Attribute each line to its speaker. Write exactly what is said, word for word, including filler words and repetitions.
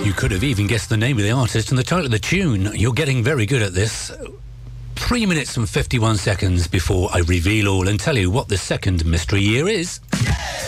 Speaker 1: You could have even guessed the name of the artist and the title of the tune. You're getting very good at this. Three minutes and fifty-one seconds before I reveal all and tell you what the second mystery year is. Yeah!